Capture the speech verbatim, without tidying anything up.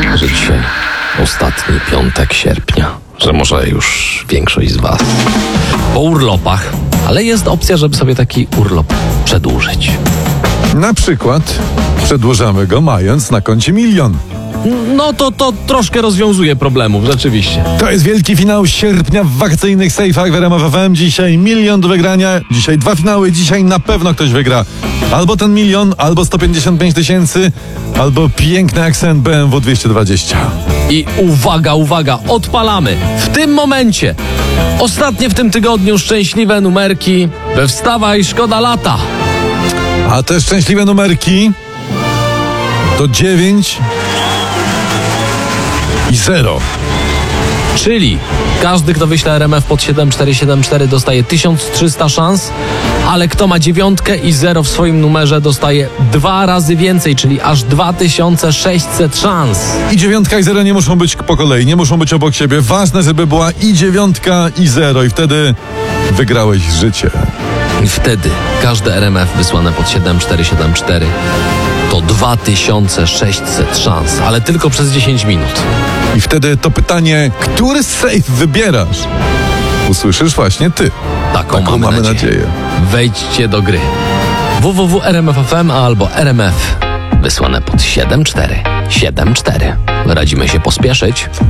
że dzisiaj ostatni piątek sierpnia, że może już większość z was po urlopach, ale jest opcja, żeby sobie taki urlop przedłużyć. Na przykład przedłużamy go mając na koncie milion. No to to troszkę rozwiązuje problemów, rzeczywiście. To jest wielki finał sierpnia w wakacyjnych sejfach w R M F F M. Dzisiaj milion do wygrania, dzisiaj dwa finały, dzisiaj na pewno ktoś wygra. Albo ten milion, albo sto pięćdziesiąt pięć tysięcy, albo piękny akcent B M W dwieście dwadzieścia. I uwaga, uwaga, odpalamy. W tym momencie, ostatnie w tym tygodniu szczęśliwe numerki we Wstawaj, szkoda lata. A te szczęśliwe numerki to dziewięć i zero. Czyli każdy, kto wyśle R M F pod siedem cztery siedem cztery, dostaje tysiąc trzysta szans, ale kto ma dziewiątkę i zero w swoim numerze, dostaje dwa razy więcej, czyli aż dwa tysiące sześćset szans. I dziewiątka i zero nie muszą być po kolei, nie muszą być obok siebie. Ważne, żeby była i dziewiątka i zero i wtedy wygrałeś życie. I wtedy każde R M F wysłane pod siedem cztery siedem cztery to dwa tysiące sześćset szans, ale tylko przez dziesięć minut. I wtedy to pytanie, który sejf wybierasz? Usłyszysz właśnie ty. Taką, Taką mamy, mamy nadzieję. nadzieję. Wejdźcie do gry. w w w kropka r m f f m albo R M F wysłane pod siedem cztery siedem cztery. Radzimy się pospieszyć.